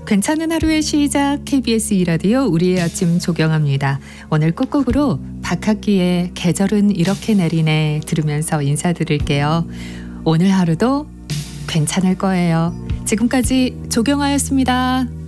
괜찮은 하루의 시작 KBS 2라디오 우리의 아침 조경합니다. 오늘 끝곡으로 박학기의 계절은 이렇게 내리네 들으면서 인사드릴게요. 오늘 하루도 괜찮을 거예요. 지금까지 조경아였습니다.